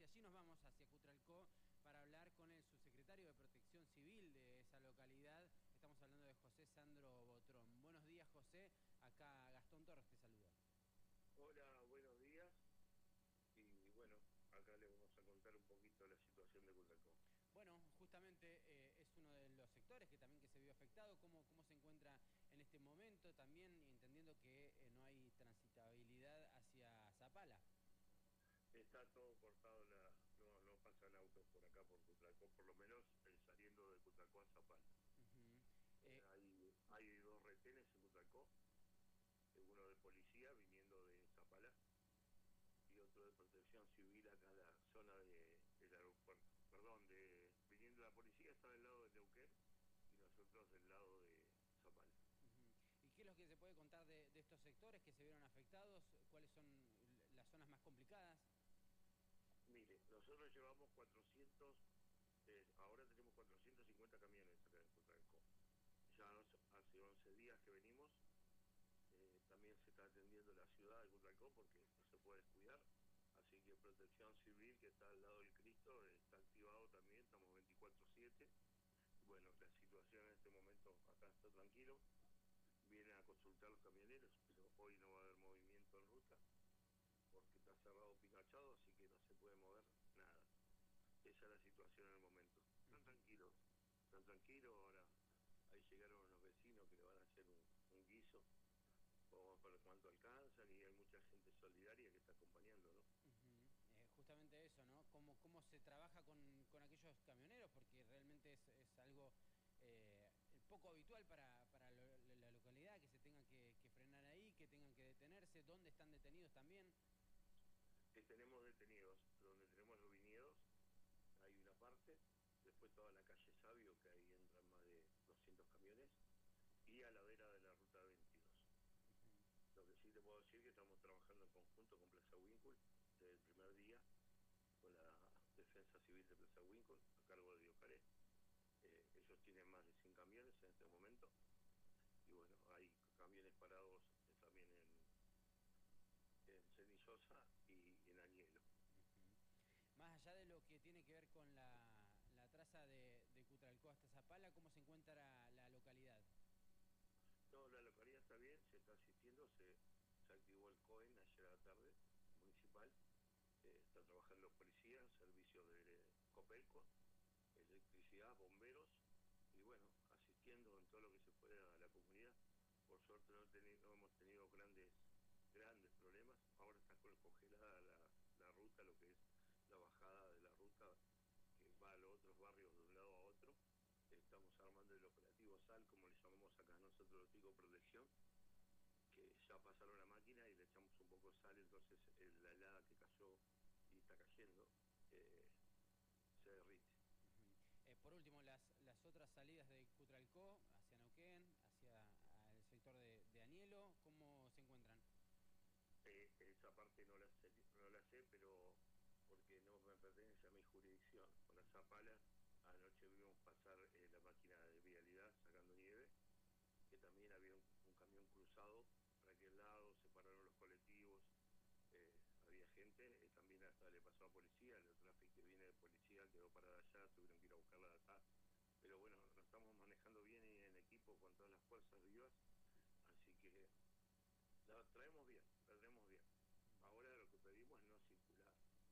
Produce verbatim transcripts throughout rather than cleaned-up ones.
hacia allí nos vamos, hacia Cutralcó, para hablar con el subsecretario de Protección Civil de esa localidad. Estamos hablando de José Sandro Botrón. Buenos días, José. Acá Gastón Torres te saluda. Hola, buenos días. Y bueno, acá le vamos a contar un poquito la situación de Cutralcó. Bueno, justamente eh, es uno de los sectores que también que se vio afectado. ¿Cómo, cómo se encuentra en este momento? También entendiendo que eh, no hay transitabilidad hacia Zapala. Está todo cortado, la, no, no pasan autos por acá, por Cutralcó, por lo menos eh, saliendo de Cutralcó a Zapala. Uh-huh. eh, eh, hay, hay dos retenes en Cutralcó, uno de policía viniendo de Zapala y otro de protección civil acá en la zona de, del aeropuerto. Perdón, de, viniendo la policía está del lado de Neuquén y nosotros del lado de Zapala. Uh-huh. ¿Y qué es lo que se puede contar de, de estos sectores que se vieron afectados? ¿Cuáles son las zonas más complicadas? Mire, nosotros llevamos cuatrocientos, eh, ahora tenemos cuatrocientos cincuenta camiones acá en Cutralcó. Ya hace once días que venimos, eh, también se está atendiendo la ciudad de Cutralcó porque no se puede descuidar, así que Protección Civil, que está al lado del Cristo, está activado también, estamos veinticuatro siete. Bueno, la situación en este momento acá está tranquilo, vienen a consultar los camioneros, pero hoy no va a haber movimiento en ruta porque está cerrado Picachado, así que no se puede mover nada. Esa es la situación en el momento. Están tranquilos, están tranquilos. Ahora ahí llegaron los vecinos que le van a hacer un, un guiso, vamos a ver cuánto alcanzan, y hay mucha gente solidaria que está acompañando, ¿no? Uh-huh. eh, justamente eso, ¿no? ¿Cómo, cómo se trabaja con, con aquellos camioneros? Porque realmente es, es algo eh, poco habitual para, para lo, la localidad, que se tengan que, que frenar ahí, que tengan que detenerse. ¿Dónde están detenidos también? Que tenemos detenidos, donde tenemos los viñedos, hay una parte, después toda la calle Sabio, que ahí entran más de doscientos camiones, y a la vera de la ruta veintidós. Uh-huh. Lo que sí te puedo decir es que estamos trabajando en conjunto con Plaza Winkle desde el primer día, con la Defensa Civil de Plaza Winkle, a cargo de Diocaré. Eh, ellos tienen más de cien camiones en este momento, y bueno, hay camiones parados también en, en Cenillosa y en Añelo. Uh-huh. Más allá de lo que tiene que ver con la, la traza de, de Cutralcó hasta Zapala, ¿cómo se encuentra la, la localidad? No, la localidad está bien, se está asistiendo, se, se activó el COEN ayer a la tarde, municipal, eh, está trabajando los policías, servicios de Copelco, electricidad, bomberos, y bueno, asistiendo en todo lo que se puede a la comunidad. Por suerte no, teni no hemos tenido grandes grandes problemas. Ahora está congelada la, la ruta, lo que es la bajada de la ruta que va a los otros barrios de un lado a otro. Estamos armando el operativo SAL, como le llamamos acá nosotros, los chicos protección, que ya pasaron la máquina y le echamos un poco de sal, entonces el, la helada que cayó y está cayendo eh, se derrite. Uh-huh. eh, por último, las, las otras salidas de Cutralcó hacia Neuquén, hacia el sector de, de Añelo, ¿cómo se encuentran? Eh, esa parte no la sé, no la sé, pero porque no me pertenece a mi jurisdicción. Con la Zapala, anoche vimos pasar eh, la máquina de vialidad sacando nieve, que también había un, un camión cruzado para aquel lado, se pararon los colectivos, eh, había gente, eh, también hasta le pasó a policía, el tráfico que viene de policía quedó parada allá, tuvieron que ir a buscarla de acá. Pero bueno, nos estamos manejando bien y en equipo con todas las fuerzas vivas, así que la traemos bien, la traemos bien. Ahora lo que pedimos es no circular.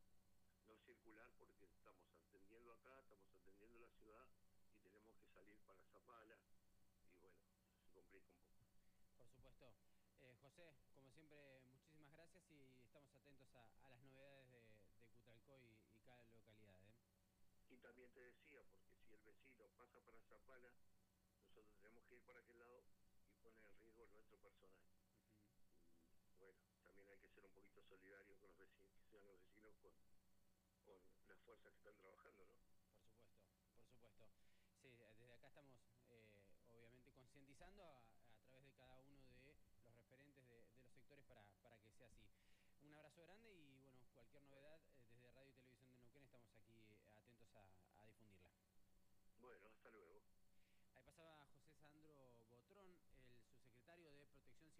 No circular porque estamos atendiendo acá, estamos atendiendo la ciudad y tenemos que salir para Zapala y bueno, se complica un poco. Por supuesto. Eh, José, como siempre, muchísimas gracias y estamos atentos a, a las novedades de, de Cutralcó y, y cada localidad. ¿eh? Y también te decía, porque si el vecino pasa para Zapala, nosotros tenemos que ir para aquel lado y pone en riesgo nuestro personal. Uh-huh. Y bueno, también hay que ser un poquito solidario con los vecinos, que sean los vecinos con, con las fuerzas que están trabajando, ¿no? Por supuesto, por supuesto. Sí, desde acá estamos eh, obviamente concientizando a, a través de cada uno de los referentes de, de los sectores para, para que sea así. Un abrazo grande y bueno, cualquier novedad eh, desde Radio y Televisión de Neuquén estamos aquí atentos a, a difundirla. Bueno, hasta luego.